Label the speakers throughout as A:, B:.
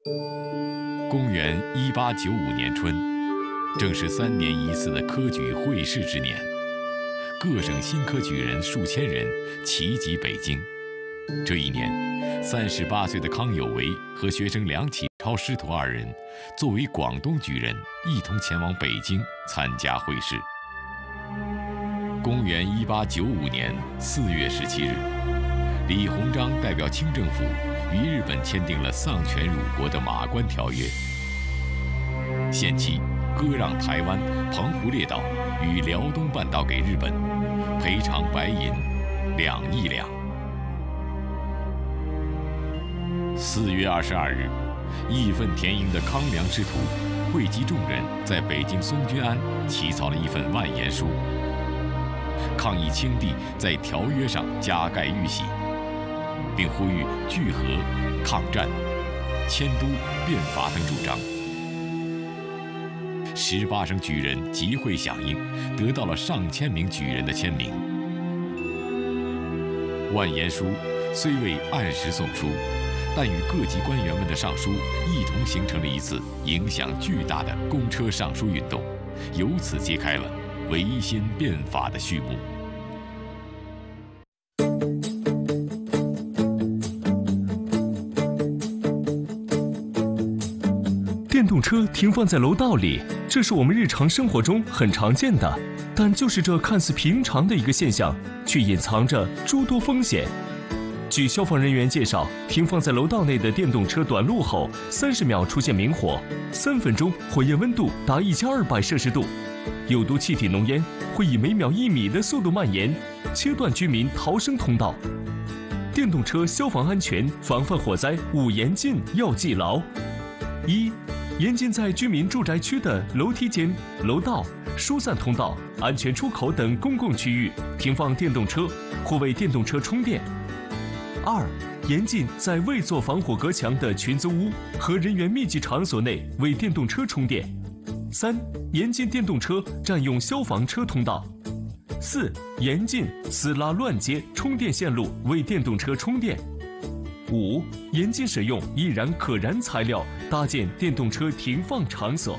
A: 公元1895年春，正是3年一次的科举会试之年，各省新科举人数千人齐集北京。这一年，38岁的康有为和学生梁启超师徒2人，作为广东举人，一同前往北京参加会试。公元1895年4月17日，李鸿章代表清政府与日本签订了丧权辱国的《马关条约》，限期割让台湾、澎湖列岛与辽东半岛给日本，赔偿白银2亿两。4月22日，义愤填膺的康梁师徒汇集众人，在北京松君庵起草了一份万言书，抗议清帝在条约上加盖玉玺，并呼吁聚和、抗战、迁都、变法等主张。18省举人集会响应，得到了上千名举人的签名。万言书虽未按时送出，但与各级官员们的上书一同形成了一次影响巨大的公车上书运动，由此揭开了维新变法的序幕。
B: 电动车停放在楼道里，这是我们日常生活中很常见的，但就是这看似平常的一个现象，却隐藏着诸多风险。据消防人员介绍，停放在楼道内的电动车短路后，30秒出现明火，3分钟火焰温度达1200摄氏度，有毒气体浓烟会以每秒1米的速度蔓延，切断居民逃生通道。电动车消防安全防范火灾5严禁要记牢：1、严禁在居民住宅区的楼梯间、楼道、疏散通道、安全出口等公共区域停放电动车或为电动车充电。2、严禁在未做防火隔墙的群租屋和人员密集场所内为电动车充电。3、严禁电动车占用消防车通道。4、严禁私拉乱接充电线路为电动车充电。5、严禁使用易燃可燃材料搭建电动车停放场所。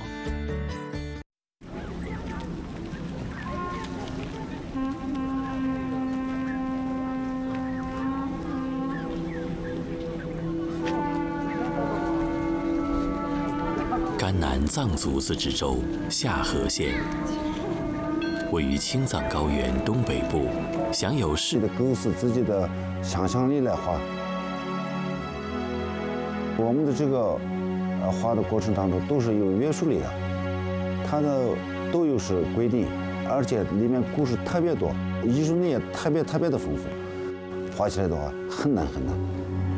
C: 甘南藏族自治州下河县，位于青藏高原东北部，享有世
D: 的构思自己的想象力来画。我们的这个画的过程当中都是有约束力的，它的都有是规定，而且里面故事特别多，艺术力也特别的丰富，画起来的话很难很难。